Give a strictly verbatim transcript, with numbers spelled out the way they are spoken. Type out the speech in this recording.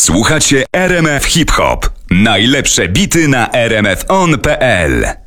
Słuchacie R M F Hip Hop. Najlepsze bity na r m f on kropka p l.